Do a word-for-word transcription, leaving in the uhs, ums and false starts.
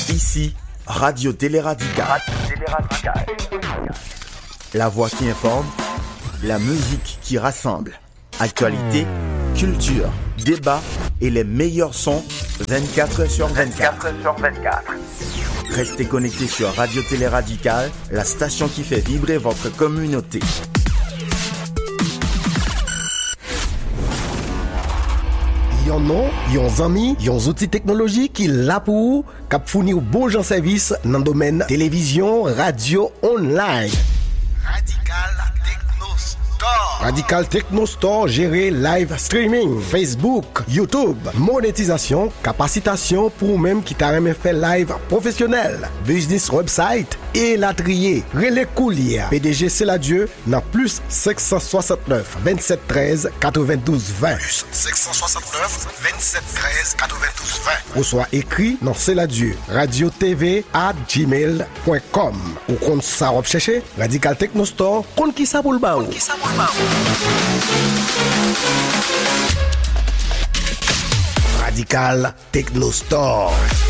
Ici, Radio Télé Radical. Radio Télé Radical. La voix qui informe, la musique qui rassemble. Actualité, culture, débat et les meilleurs sons vingt-quatre heures sur vingt-quatre. vingt-quatre heures sur vingt-quatre. Restez connectés sur Radio Télé Radical, la station qui fait vibrer votre communauté. Yon non, yon zami, yon outils technologiques qui là pour cap fournir bon gens service dans le domaine télévision, radio, online. Radical Techno Store. Radical Techno Store géré live streaming, Facebook, YouTube, monétisation, capacitation pour même qui t'a même fait live professionnel, business website et la trier. Relais Coulier, P D G C'est la Dieu, dans plus cinq cent soixante-neuf vingt-sept treize quatre-vingt-douze vingt. Plus cinq cent soixante-neuf vingt-sept treize quatre-vingt-douze vingt. Ou soit écrit dans C'est la Dieu, radio T V à gmail point com. Ou compte ça rechercher, Radical Techno Store, compte qui ça pour le baou. Qui ça pour le baou. Radical Techno Store.